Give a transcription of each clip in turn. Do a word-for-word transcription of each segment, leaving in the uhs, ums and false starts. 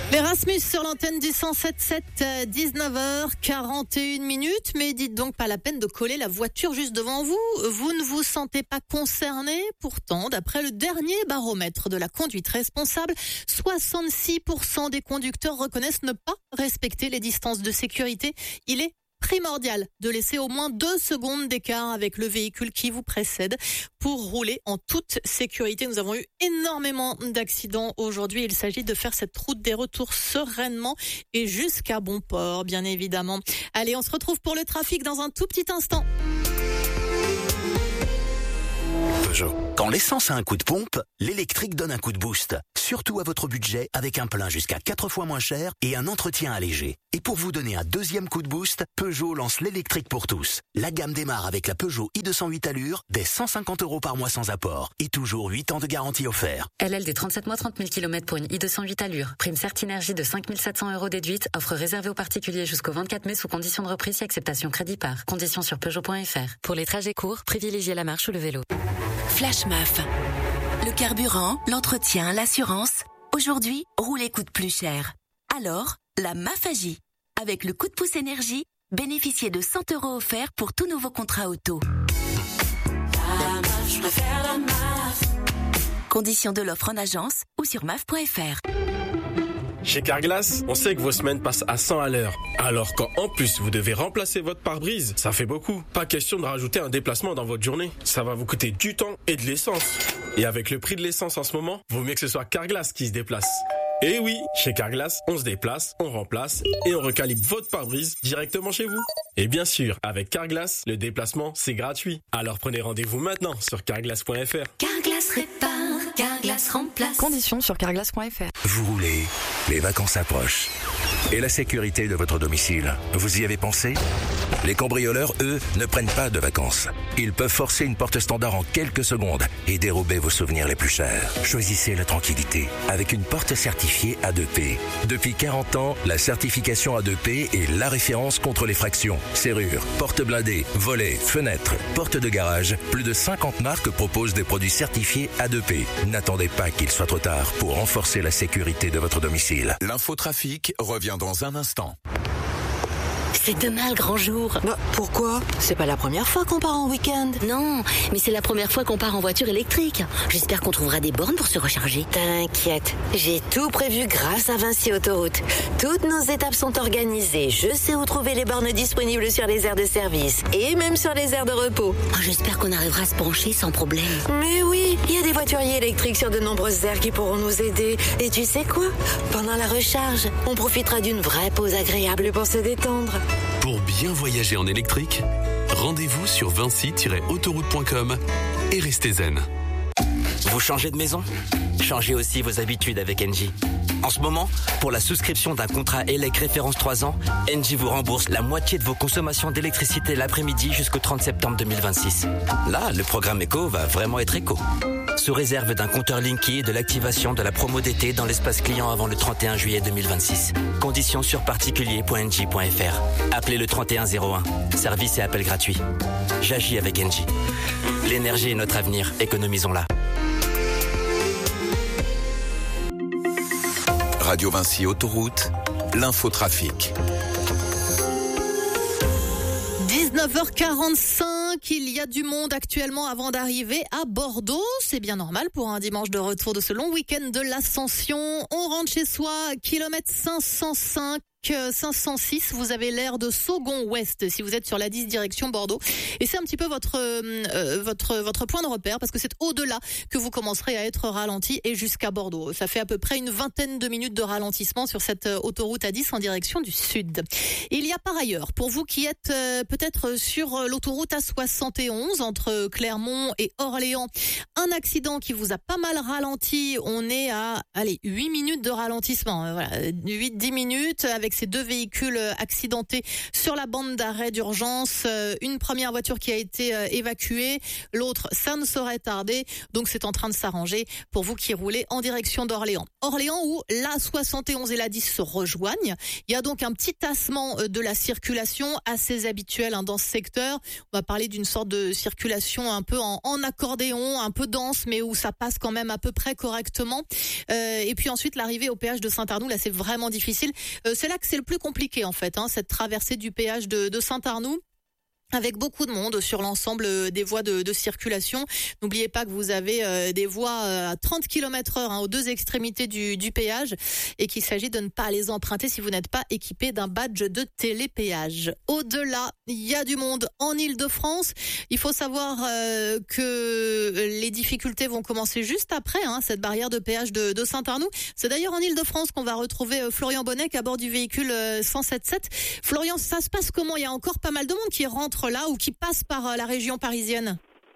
L'Erasmus sur l'antenne du cent sept sept, dix-neuf heures quarante et une minutes. Mais dites donc, pas la peine de coller la voiture juste devant vous. Vous ne vous sentez pas concerné. Pourtant, d'après le dernier baromètre de la conduite responsable, soixante-six pour cent des conducteurs reconnaissent ne pas respecter les distances de sécurité. Il est primordial de laisser au moins deux secondes d'écart avec le véhicule qui vous précède pour rouler en toute sécurité. Nous avons eu énormément d'accidents aujourd'hui. Il s'agit de faire cette route des retours sereinement et jusqu'à bon port, bien évidemment. Allez, on se retrouve pour le trafic dans un tout petit instant. Peugeot. Quand l'essence a un coup de pompe, l'électrique donne un coup de boost. Surtout à votre budget, avec un plein jusqu'à quatre fois moins cher et un entretien allégé. Et pour vous donner un deuxième coup de boost, Peugeot lance l'électrique pour tous. La gamme démarre avec la Peugeot i deux cent huit allures, dès cent cinquante euros par mois sans apport. Et toujours huit ans de garantie offert. L L D trente-sept mois, trente mille kilomètres pour une i deux cent huit allures. Prime Certinergie de cinq mille sept cents euros déduite. Offre réservée aux particuliers jusqu'au vingt-quatre mai sous condition de reprise et acceptation crédit par. Conditions sur Peugeot point F R. Pour les trajets courts, privilégiez la marche ou le vélo. Flash M A F. Le carburant, l'entretien, l'assurance. Aujourd'hui, rouler coûte plus cher. Alors, la M A F agit. Avec le coup de pouce énergie, bénéficiez de cent euros offerts pour tout nouveau contrat auto. La M A F, je préfère la M A F. Conditions de l'offre en agence ou sur M A F point F R. Chez Carglass, on sait que vos semaines passent à cent à l'heure. Alors quand en plus vous devez remplacer votre pare-brise, ça fait beaucoup. Pas question de rajouter un déplacement dans votre journée. Ça va vous coûter du temps et de l'essence. Et avec le prix de l'essence en ce moment, vaut mieux que ce soit Carglass qui se déplace. Et oui, chez Carglass, on se déplace, on remplace et on recalibre votre pare-brise directement chez vous. Et bien sûr, avec Carglass, le déplacement, c'est gratuit. Alors prenez rendez-vous maintenant sur carglass point F R. Carglass répare, Carglass remplace. Conditions sur carglass point F R. Vous roulez, les vacances approchent. Et la sécurité de votre domicile, vous y avez pensé ? Les cambrioleurs, eux, ne prennent pas de vacances. Ils peuvent forcer une porte standard en quelques secondes et dérober vos souvenirs les plus chers. Choisissez la tranquillité avec une porte certifiée A deux P. Depuis quarante ans, la certification A deux P est la référence contre les fractions. Serrures, portes blindées, volets, fenêtres, portes de garage. Plus de cinquante marques proposent des produits certifiés A deux P. N'attendez pas qu'il soit trop tard pour renforcer la sécurité de votre domicile. L'infotrafic revient dans un instant. C'est demain le grand jour. Bah, pourquoi ? C'est pas la première fois qu'on part en week-end. Non, mais c'est la première fois qu'on part en voiture électrique. J'espère qu'on trouvera des bornes pour se recharger. T'inquiète, j'ai tout prévu grâce à Vinci Autoroute. Toutes nos étapes sont organisées. Je sais où trouver les bornes disponibles sur les aires de service et même sur les aires de repos. Oh, j'espère qu'on arrivera à se pencher sans problème. Mais oui, il y a des voituriers électriques sur de nombreuses aires qui pourront nous aider. Et tu sais quoi ? Pendant la recharge, on profitera d'une vraie pause agréable pour se détendre. Pour bien voyager en électrique, rendez-vous sur vinci tiret autoroute point com et restez zen. Vous changez de maison ? Changez aussi vos habitudes avec Engie. En ce moment, pour la souscription d'un contrat E L E C référence trois ans, Engie vous rembourse la moitié de vos consommations d'électricité l'après-midi jusqu'au trente septembre deux mille vingt-six. Là, le programme éco va vraiment être éco. Sous réserve d'un compteur Linky et de l'activation de la promo d'été dans l'espace client avant le trente et un juillet deux mille vingt-six. Conditions sur particulier point engie point F R. Appelez le trente et un zéro un. Service et appel gratuit. J'agis avec Engie. L'énergie est notre avenir. Économisons-la. Radio Vinci Autoroute, l'infotrafic. dix-neuf heures quarante-cinq, il y a du monde actuellement avant d'arriver à Bordeaux. C'est bien normal pour un dimanche de retour de ce long week-end de l'Ascension. On rentre chez soi, kilomètre cinq cent cinq. cinq cent six, vous avez l'air de Saugon-Ouest si vous êtes sur la dix direction Bordeaux, et c'est un petit peu votre euh, votre votre point de repère parce que c'est au-delà que vous commencerez à être ralenti et jusqu'à Bordeaux. Ça fait à peu près une vingtaine de minutes de ralentissement sur cette autoroute A dix en direction du sud. Il y a par ailleurs, pour vous qui êtes euh, peut-être sur l'autoroute A soixante et onze entre Clermont et Orléans, un accident qui vous a pas mal ralenti. On est à allez huit minutes de ralentissement, voilà, huit dix minutes avec avec ces deux véhicules accidentés sur la bande d'arrêt d'urgence. Une première voiture qui a été évacuée, l'autre, ça ne saurait tarder. Donc c'est en train de s'arranger pour vous qui roulez en direction d'Orléans. Orléans où l'A soixante et onze et l'A dix se rejoignent. Il y a donc un petit tassement de la circulation assez habituel hein, dans ce secteur. On va parler d'une sorte de circulation un peu en, en accordéon, un peu dense, mais où ça passe quand même à peu près correctement. Euh, et puis ensuite l'arrivée au péage de Saint-Arnoux, là c'est vraiment difficile. Euh, c'est là que c'est le plus compliqué en fait, hein, cette traversée du péage de, de Saint-Arnoux, avec beaucoup de monde sur l'ensemble des voies de, de circulation. N'oubliez pas que vous avez euh, des voies à trente kilomètres heure hein, aux deux extrémités du, du péage et qu'il s'agit de ne pas les emprunter si vous n'êtes pas équipé d'un badge de télépéage. Au-delà, il y a du monde en Île-de-France. Il faut savoir euh, que les difficultés vont commencer juste après hein, cette barrière de péage de, de Saint-Arnoux. C'est d'ailleurs en Île-de-France qu'on va retrouver euh, Florian Bonnec à bord du véhicule euh, cent soixante-dix-sept. Florian, ça se passe comment ? Il y a encore pas mal de monde qui rentre là ou qui passe par la région parisienne?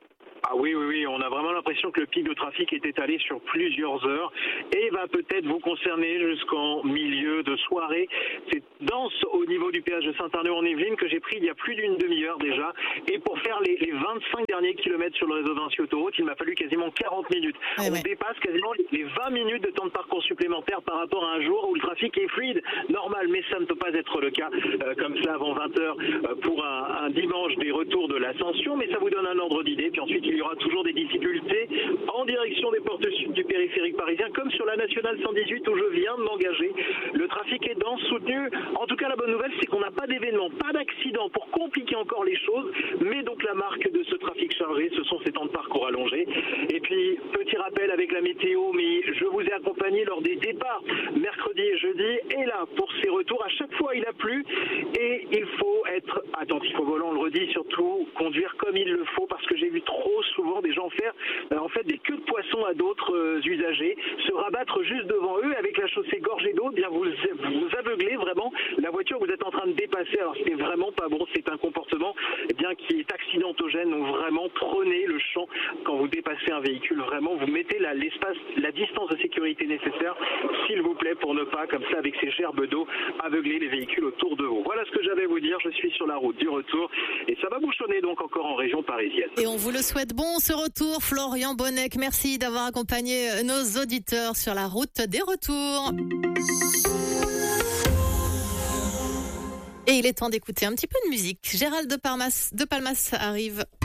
Ah oui, oui, oui, on a vraiment l'impression que le pic de trafic est étalé sur plusieurs heures et va peut-être vous concerner jusqu'en milieu de soirée. C'est dense au niveau du péage de Saint-Arnoux-en-Yvelines que j'ai pris il y a plus d'une demi-heure déjà. Et pour faire les, les vingt-cinq derniers kilomètres sur le réseau Vinci Autoroute, il m'a fallu quasiment quarante minutes. Ouais, on ouais. dépasse quasiment les vingt minutes de temps de parcours supplémentaire par rapport à un jour où le trafic est fluide, normal, mais ça ne peut pas être le cas euh, comme ça avant vingt heures euh, pour un, un dimanche des retours de l'Ascension, mais ça vous donne un ordre d'idée. Puis ensuite, il y aura toujours des difficultés en direction des portes sud du périphérique parisien, comme sur la nationale cent dix-huit où je viens de m'engager. Le trafic est dense, soutenu. En tout cas, la bonne nouvelle, c'est qu'on n'a pas d'événement, pas d'accident pour compliquer encore les choses, mais donc la marque de ce trafic chargé, ce sont ces temps de parcours allongés. Et puis, petit rappel avec la météo, mais je vous ai accompagné lors des départs mercredi et jeudi, et là, pour ces retours, à chaque fois, il a plu, et il faut être attentif au volant, on le redit, surtout conduire comme il le faut, parce que j'ai vu trop souvent des gens faire euh, en fait des queues de poisson à d'autres euh, usagers, se rabattre juste devant eux avec la chaussée gorgée d'eau, bien vous vous aveuglez vraiment la voiture que vous êtes en train de dépasser. Alors c'est vraiment pas bon, c'est un comportement eh bien qui est accidentogène, donc vraiment prenez le champ quand vous dépassez un véhicule, vraiment vous mettez la, l'espace, la distance de sécurité nécessaire s'il vous plaît, pour ne pas comme ça avec ces gerbes d'eau aveugler les véhicules autour de vous. Voilà ce que j'avais à vous dire, je suis sur la route du retour et ça va bouchonner donc encore en région parisienne. Et on vous le souhaite bon ce retour, Florian Bonnec. Merci d'avoir accompagné nos auditeurs sur la route des retours. Et il est temps d'écouter un petit peu de musique. Gérald de Palmas, de Palmas arrive.